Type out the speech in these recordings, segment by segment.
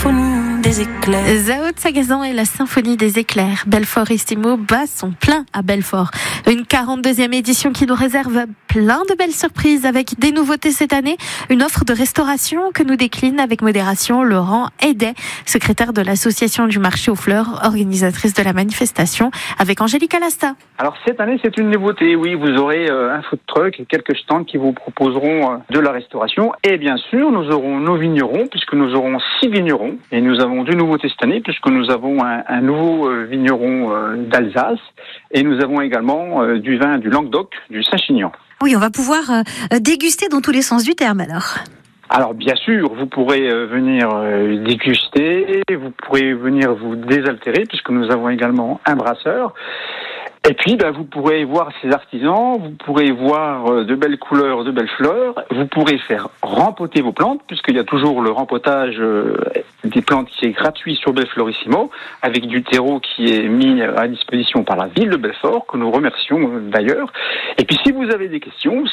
symphonie des éclairs. Zao de Sagazan et la symphonie des éclairs. Belforissimo bat son plein à Belfort. Une 42e édition qui nous réserve plein de belles surprises avec des nouveautés cette année. Une offre de restauration que nous décline avec modération Laurent Hédet, secrétaire de l'association du marché aux fleurs, organisatrice de la manifestation, avec Angélique Alasta. Alors cette année c'est une nouveauté, oui, vous aurez un food truck et quelques stands qui vous proposeront de la restauration et bien sûr nous aurons nos vignerons puisque nous aurons 6 vignerons et nous avons 2 nouveautés cette année puisque nous avons un nouveau vigneron d'Alsace et nous avons également du vin du Languedoc, du Saint-Chinian. Oui, on va pouvoir déguster dans tous les sens du terme alors. Alors bien sûr, vous pourrez venir déguster, vous pourrez venir vous désaltérer puisque nous avons également un brasseur. Et puis, vous pourrez voir ces artisans, vous pourrez voir de belles couleurs, de belles fleurs, vous pourrez faire rempoter vos plantes, puisqu'il y a toujours le rempotage des plantes qui est gratuit sur Belflorissimo, avec du terreau qui est mis à disposition par la ville de Belfort, que nous remercions d'ailleurs. Et puis, si vous avez des questions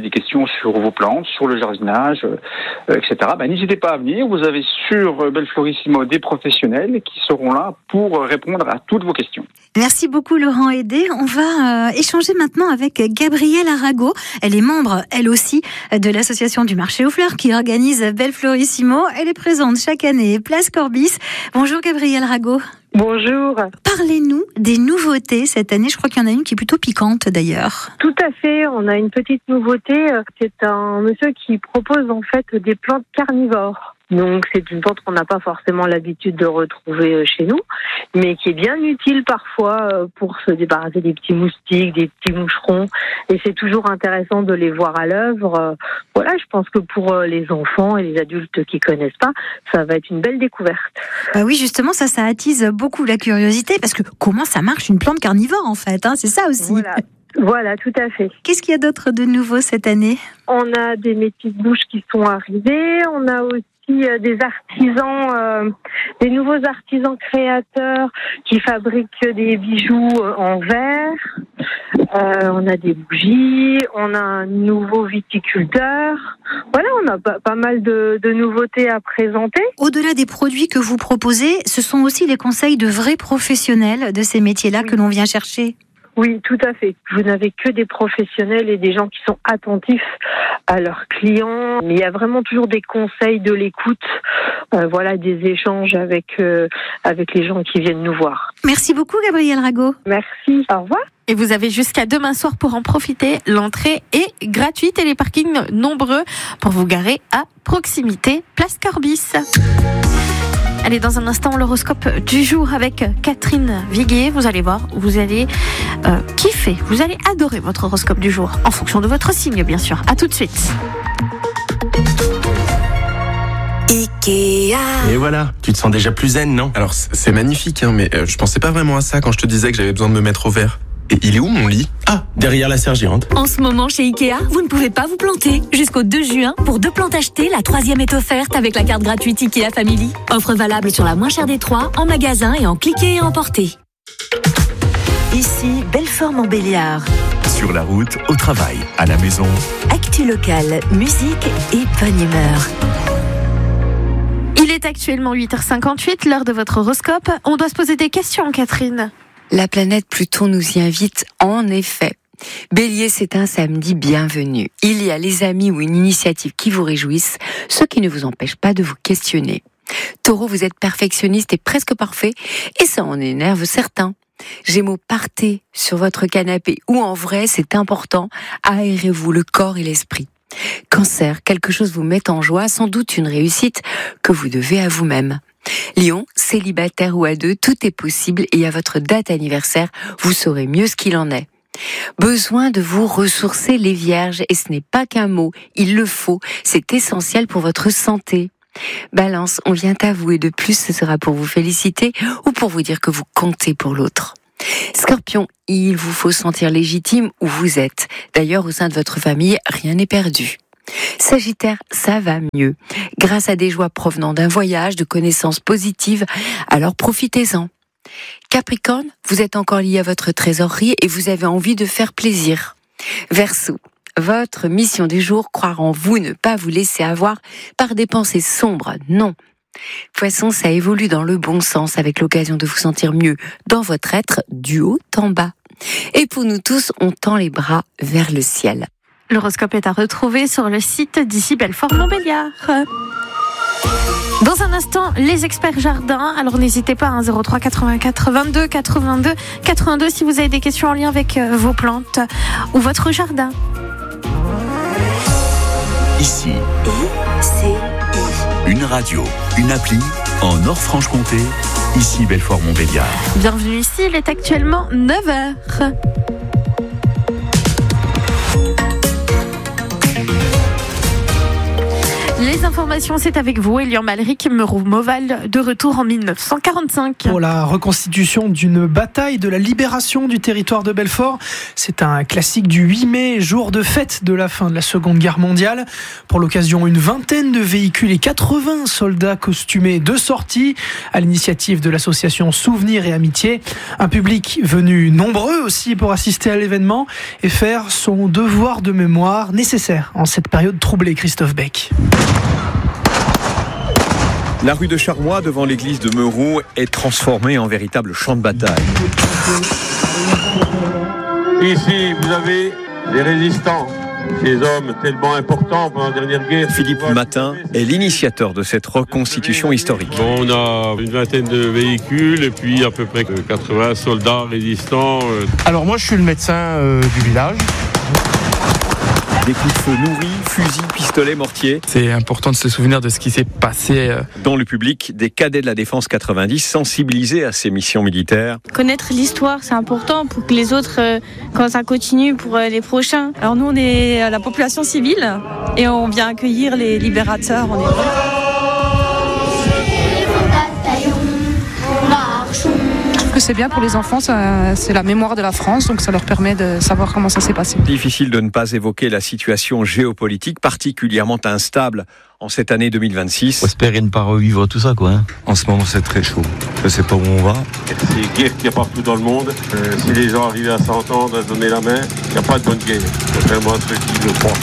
sur vos plantes, sur le jardinage, etc., n'hésitez pas à venir. Vous avez sur Belflorissimo des professionnels qui seront là pour répondre à toutes vos questions. Merci beaucoup Laurent Hédet. On va échanger maintenant avec Gabrielle Arago. Elle est membre, elle aussi, de l'association du marché aux fleurs qui organise Belflorissimo. Elle est présente chaque année, place Corbis. Bonjour Gabrielle Arago. Bonjour. Parlez-nous des nouveautés cette année. Je crois qu'il y en a une qui est plutôt piquante d'ailleurs. Tout à fait. On a une petite nouveauté. C'est un monsieur qui propose en fait des plantes carnivores. Donc c'est une plante qu'on n'a pas forcément l'habitude de retrouver chez nous, mais qui est bien utile parfois pour se débarrasser des petits moustiques, des petits moucherons. Et c'est toujours intéressant de les voir à l'œuvre. Voilà, je pense que pour les enfants et les adultes qui connaissent pas, ça va être une belle découverte. Oui, justement, ça attise beaucoup la curiosité parce que comment ça marche une plante carnivore en fait, hein, c'est ça aussi. Voilà, tout à fait. Qu'est-ce qu'il y a d'autre de nouveau cette année ? On a des métiers de bouche qui sont arrivés. On a aussi des artisans, des nouveaux artisans créateurs qui fabriquent des bijoux en verre. On a des bougies. On a un nouveau viticulteur. Voilà, on a pas mal de nouveautés à présenter. Au-delà des produits que vous proposez, ce sont aussi les conseils de vrais professionnels de ces métiers-là que l'on vient chercher. Oui, tout à fait. Vous n'avez que des professionnels et des gens qui sont attentifs à leurs clients. Mais il y a vraiment toujours des conseils, de l'écoute, des échanges avec les gens qui viennent nous voir. Merci beaucoup, Gabrielle Arago. Merci. Au revoir. Et vous avez jusqu'à demain soir pour en profiter. L'entrée est gratuite et les parkings nombreux pour vous garer à proximité, place Corbis. Allez, dans un instant, l'horoscope du jour avec Catherine Viguier. Vous allez voir, vous allez kiffer, vous allez adorer votre horoscope du jour, en fonction de votre signe, bien sûr. À tout de suite. Ikea. Et voilà, tu te sens déjà plus zen, non ? Alors c'est magnifique, mais je pensais pas vraiment à ça quand je te disais que j'avais besoin de me mettre au vert. Et il est où mon lit ? Ah, derrière la sergérante. En ce moment, chez Ikea, vous ne pouvez pas vous planter. Jusqu'au 2 juin, pour 2 plantes achetées, la 3e est offerte avec la carte gratuite Ikea Family. Offre valable sur la moins chère des 3, en magasin et en cliquer et emporter. Ici, Belfort-Montbéliard. Sur la route, au travail, à la maison. Actu locale, musique et bonne humeur. Il est actuellement 8h58, l'heure de votre horoscope. On doit se poser des questions, Catherine. La planète Pluton nous y invite en effet. Bélier, c'est un samedi bienvenu. Il y a les amis ou une initiative qui vous réjouissent, ce qui ne vous empêche pas de vous questionner. Taureau, vous êtes perfectionniste et presque parfait, et ça en énerve certains. Gémeaux, partez sur votre canapé ou en vrai, c'est important, aérez-vous le corps et l'esprit. Cancer, quelque chose vous met en joie, sans doute une réussite que vous devez à vous-même. Lion, célibataire ou à 2, tout est possible et à votre date anniversaire, vous saurez mieux ce qu'il en est. Besoin de vous ressourcer les vierges, et ce n'est pas qu'un mot, il le faut, c'est essentiel pour votre santé. Balance, on vient à vous et de plus ce sera pour vous féliciter ou pour vous dire que vous comptez pour l'autre. Scorpion, il vous faut sentir légitime où vous êtes. D'ailleurs, au sein de votre famille, rien n'est perdu. Sagittaire, ça va mieux. Grâce à des joies provenant d'un voyage, de connaissances positives, alors profitez-en. Capricorne, vous êtes encore lié à votre trésorerie et vous avez envie de faire plaisir. Verseau, votre mission du jour, croire en vous, ne pas vous laisser avoir par des pensées sombres, non. Poisson, ça évolue dans le bon sens avec l'occasion de vous sentir mieux dans votre être du haut en bas. Et pour nous tous, on tend les bras vers le ciel. L'horoscope est à retrouver sur le site d'ici Belfort-Montbéliard. Dans un instant, les experts jardins. Alors n'hésitez pas, 03 84 22 82 82 si vous avez des questions en lien avec vos plantes ou votre jardin. Ici, une radio, une appli en Nord-Franche-Comté. Ici Belfort-Montbéliard. Bienvenue ici, il est actuellement 9h. Les informations, c'est avec vous, Elian Malric, Meroux-Moval, de retour en 1945. Pour la reconstitution d'une bataille de la libération du territoire de Belfort, c'est un classique du 8 mai, jour de fête de la fin de la Seconde Guerre mondiale. Pour l'occasion, une vingtaine de véhicules et 80 soldats costumés de sortie à l'initiative de l'association Souvenirs et Amitié. Un public venu nombreux aussi pour assister à l'événement et faire son devoir de mémoire nécessaire en cette période troublée. Christophe Beck. La rue de Charmois, devant l'église de Meroux, est transformée en véritable champ de bataille. Ici, vous avez les résistants, ces hommes tellement importants pendant la dernière guerre. Philippe Matin est l'initiateur de cette reconstitution historique. On a une vingtaine de véhicules et puis à peu près 80 soldats résistants. Alors moi, je suis le médecin du village. Des coups de feu nourris, fusils, pistolets, mortiers. C'est important de se souvenir de ce qui s'est passé. Dans le public, des cadets de la défense 90 sensibilisés à ces missions militaires. Connaître l'histoire, c'est important pour que les autres, quand ça continue, pour les prochains. Alors nous, on est la population civile et on vient accueillir les libérateurs. On est... C'est bien pour les enfants, c'est la mémoire de la France, donc ça leur permet de savoir comment ça s'est passé. Difficile de ne pas évoquer la situation géopolitique particulièrement instable en cette année 2026. On espérait ne pas revivre tout ça, quoi. En ce moment, c'est très chaud. Je ne sais pas où on va. C'est guerre qu'il y a partout dans le monde. Si les gens arrivaient à s'entendre, à se donner la main, il n'y a pas de bonne guerre. Contrairement à ceux qui le croient.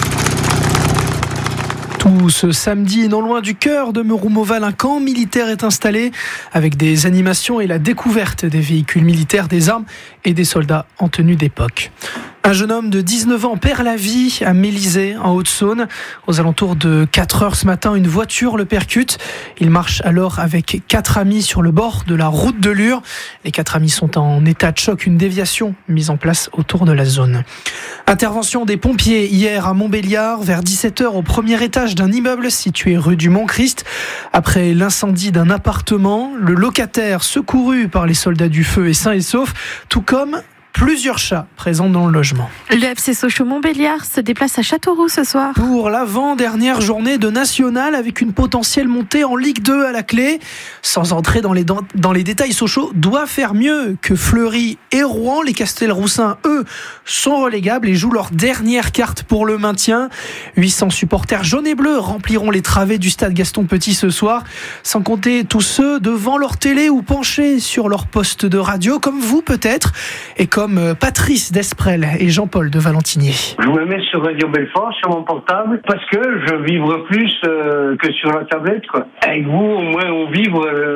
Tout ce samedi, non loin du cœur de Meroux-Moval, un camp militaire est installé avec des animations et la découverte des véhicules militaires, des armes et des soldats en tenue d'époque. Un jeune homme de 19 ans perd la vie à Mélisée, en Haute-Saône. Aux alentours de 4 heures ce matin, une voiture le percute. Il marche alors avec 4 amis sur le bord de la route de Lure. Les 4 amis sont en état de choc. Une déviation mise en place autour de la zone. Intervention des pompiers hier à Montbéliard, vers 17h, au premier étage d'un immeuble situé rue du Mont-Christ. Après l'incendie d'un appartement, le locataire, secouru par les soldats du feu, est sain et sauf, tout comme plusieurs chats présents dans le logement. Le FC Sochaux-Montbéliard se déplace à Châteauroux ce soir. Pour l'avant-dernière journée de National, avec une potentielle montée en Ligue 2 à la clé. Sans entrer dans les détails, Sochaux doit faire mieux que Fleury et Rouen. Les Castelroussins, eux, sont relégables et jouent leur dernière carte pour le maintien. 800 supporters jaunes et bleus rempliront les travées du stade Gaston Petit ce soir. Sans compter tous ceux devant leur télé ou penchés sur leur poste de radio, comme vous peut-être, et comme Patrice Desprel et Jean-Paul de Valentinier. Je me mets sur Radio Belfort, sur mon portable, parce que je vivre plus que sur la tablette, quoi. Avec vous, au moins, on vit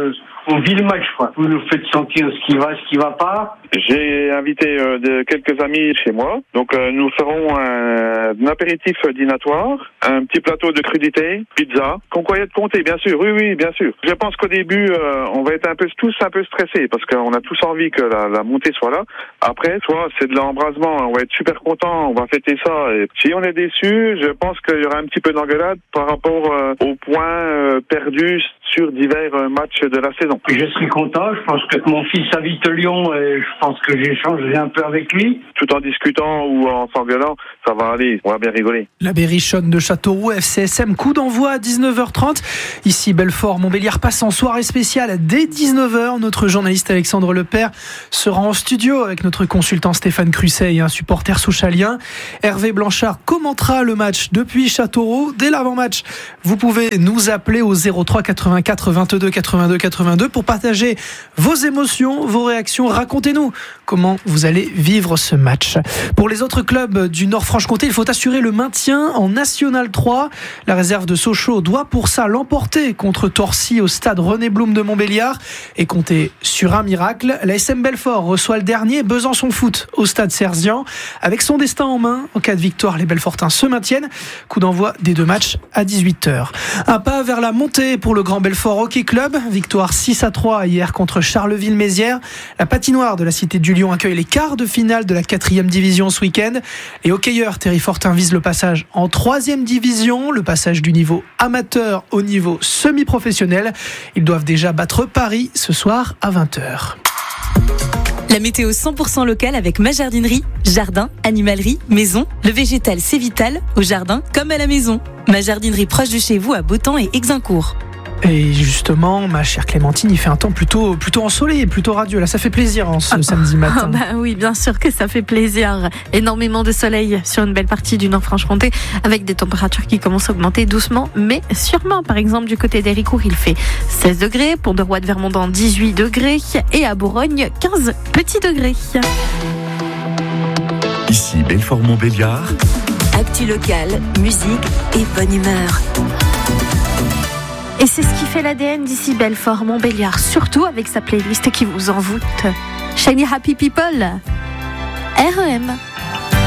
le match, quoi. Vous nous faites sentir ce qui va, ce qui va pas. J'ai invité quelques amis chez moi. Donc nous ferons un apéritif dînatoire, un petit plateau de crudités, pizza, concoyette comté, bien sûr. Oui, bien sûr. Je pense qu'au début, on va être tous un peu stressés parce qu'on a tous envie que la montée soit là. Après, soit c'est de l'embrasement, on va être super contents, on va fêter ça. Et si on est déçu, je pense qu'il y aura un petit peu d'engueulade par rapport aux points perdus sur divers matchs de la saison. Je serai content. Je pense que mon fils habite Lyon et je pense que j'échangerai un peu avec lui. Tout en discutant ou en s'engueulant, ça va aller. On va bien rigoler. La Berrichonne de Châteauroux, FCSM, coup d'envoi à 19h30. Ici, Belfort-Montbéliard passe en soirée spéciale dès 19h. Notre journaliste Alexandre Lepère sera en studio avec notre consultant Stéphane Crusset et un supporter souchalien. Hervé Blanchard commentera le match depuis Châteauroux. Dès l'avant-match, vous pouvez nous appeler au 03 84 22 82 82 Bleu pour partager vos émotions, vos réactions. Racontez-nous comment vous allez vivre ce match. Pour les autres clubs du Nord-Franche-Comté, il faut assurer le maintien en National 3. La réserve de Sochaux doit pour ça l'emporter contre Torcy au stade René Blum de Montbéliard et compter sur un miracle. La SM Belfort reçoit le dernier Besançon Foot au stade Serzian. Avec son destin en main, en cas de victoire, les Belfortins se maintiennent. Coup d'envoi des 2 matchs à 18h. Un pas vers la montée pour le Grand Belfort Hockey Club. Victoire 6-3 hier contre Charleville-Mézières. La patinoire de la Cité du Lion accueille les quarts de finale de la 4e division ce week-end. Les hockeyeurs Terry-Fortin visent le passage en 3e division, le passage du niveau amateur au niveau semi-professionnel. Ils doivent déjà battre Paris ce soir à 20h. La météo 100% locale avec ma jardinerie. Jardin, animalerie, maison. Le végétal, c'est vital, au jardin comme à la maison. Ma jardinerie proche de chez vous à Beautemps et Exincourt. Et justement, ma chère Clémentine, il fait un temps plutôt ensoleillé, plutôt radieux. Là, ça fait plaisir ce samedi matin. Oui, bien sûr que ça fait plaisir. Énormément de soleil sur une belle partie du Nord-Franche-Comté, avec des températures qui commencent à augmenter doucement, mais sûrement. Par exemple, du côté d'Héricourt, il fait 16 degrés, Pont-de-Roide-Vermondans 18 degrés et à Bourgogne 15 petits degrés. Ici Belfort-Montbéliard. Actu locale, musique et bonne humeur. Et c'est ce qui fait l'ADN d'ici Belfort-Montbéliard, surtout avec sa playlist qui vous envoûte. Shiny Happy People, REM.